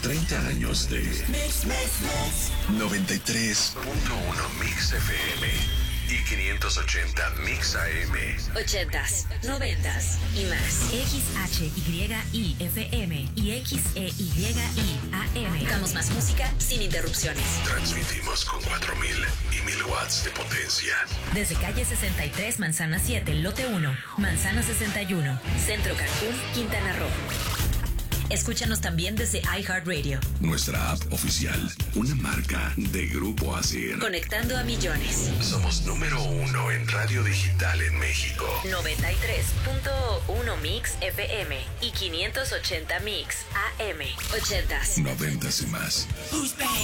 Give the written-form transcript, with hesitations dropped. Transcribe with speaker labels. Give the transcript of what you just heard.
Speaker 1: 30 años de 93.1 Mix FM y 580 Mix AM.
Speaker 2: 80s, 90s y más. XHYI FM y XEYI AM. Damos más música sin interrupciones.
Speaker 1: Transmitimos con 4000 y 1000 watts de potencia.
Speaker 2: Desde calle 63, Manzana 7, lote 1, Manzana 61, Centro Cancún, Quintana Roo. Escúchanos también desde iHeartRadio.
Speaker 1: Nuestra app oficial, una marca de Grupo ASIR.
Speaker 2: Conectando a millones.
Speaker 1: Somos número 1 en radio digital en México.
Speaker 2: 93.1 Mix FM y 580 Mix AM. 80s.
Speaker 1: 90s y más.